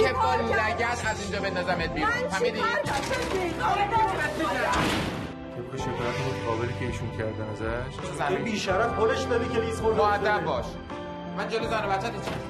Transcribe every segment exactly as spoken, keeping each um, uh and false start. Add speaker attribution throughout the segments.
Speaker 1: طبق لگد از اینجا بندازمت بیرون فهمیدی؟
Speaker 2: طبق شکایت متقابلی که ایشون کردن ازش
Speaker 3: تو بیشرف پلش دادی که لیز خورده
Speaker 1: مؤدب باش من جلو زن و بچه تو چی؟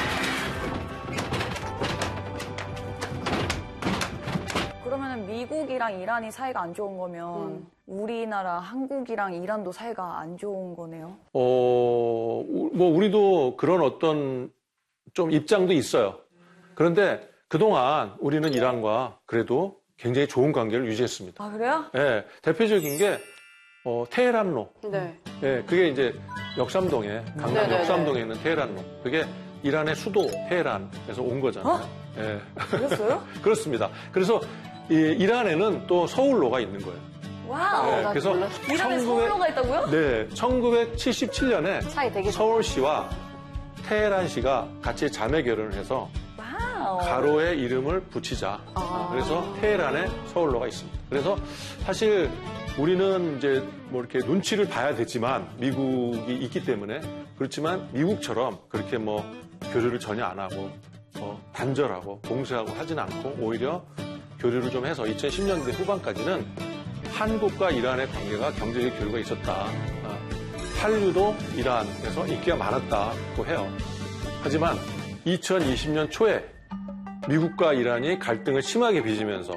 Speaker 4: 그러면은 미국이랑 이란이 사이가 안 좋은 거면 음. 우리나라, 한국이랑 이란도 사이가 안 좋은 거네요?
Speaker 5: 어, 뭐 우리도 그런 어떤 좀 입장도 있어요. 그런데 그동안 우리는 이란과 그래도 굉장히 좋은 관계를 유지했습니다.
Speaker 4: 아, 그래요?
Speaker 5: 예, 대표적인 게 어, 테헤란로.
Speaker 6: 네.
Speaker 5: 예, 그게 이제 역삼동에 강남
Speaker 6: 네네네.
Speaker 5: 역삼동에 있는 테헤란로. 그게 이란의 수도 테헤란에서 온 거잖아요.
Speaker 4: 어?
Speaker 5: 예.
Speaker 4: 그랬어요?
Speaker 5: 그렇습니다. 그래서 이, 이란에는 또 서울로가 있는 거예요.
Speaker 4: 와우.
Speaker 5: 네, 그래서
Speaker 4: 이란에 서울로가 있다고요?
Speaker 5: 네, 천구백칠십칠 년에
Speaker 6: 사이 되게
Speaker 5: 서울시와 테헤란시가 같이 자매 결혼을 해서
Speaker 4: 와우.
Speaker 5: 가로의 이름을 붙이자.
Speaker 6: 아.
Speaker 5: 그래서 테헤란에 서울로가 있습니다. 그래서 사실 우리는 이제 뭐 이렇게 눈치를 봐야 되지만 미국이 있기 때문에 그렇지만 미국처럼 그렇게 뭐 교류를 전혀 안 하고 어, 단절하고 봉쇄하고 하진 않고 오히려 교류를 좀 해서 이천십 년대 후반까지는 한국과 이란의 관계가 경제적 교류가 있었다. 어, 한류도 이란에서 인기가 많았다고 해요. 하지만 이천이십 년 초에 미국과 이란이 갈등을 심하게 빚으면서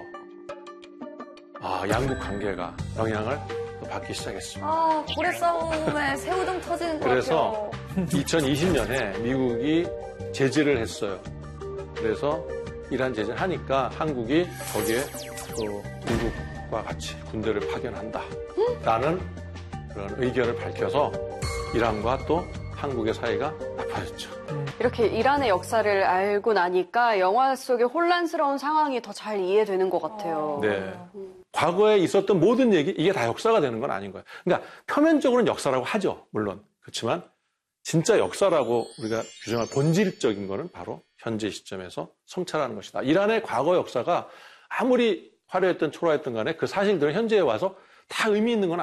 Speaker 5: 아, 양국 관계가 영향을 받기 시작했습니다.
Speaker 4: 아, 고래 싸움에 새우등 터지는 것
Speaker 5: 그래서
Speaker 4: 같아요.
Speaker 5: 이천이십 년에 미국이 제재를 했어요. 그래서 이란 제재를 하니까 한국이 거기에 또 미국과 같이 군대를 파견한다. 라는 그런 의견을 밝혀서 이란과 또 한국의 사이가 나빠졌죠.
Speaker 6: 이렇게 이란의 역사를 알고 나니까 영화 속의 혼란스러운 상황이 더 잘 이해되는 것 같아요.
Speaker 5: 네. 과거에 있었던 모든 얘기, 이게 다 역사가 되는 건 아닌 거예요. 그러니까 표면적으로는 역사라고 하죠. 물론. 그렇지만 진짜 역사라고 우리가 규정할 본질적인 거는 바로 현재 시점에서 성찰하는 것이다. 이란의 과거 역사가 아무리 화려했던 초라했던 간에 그 사실들은 현재에 와서 다 의미 있는 건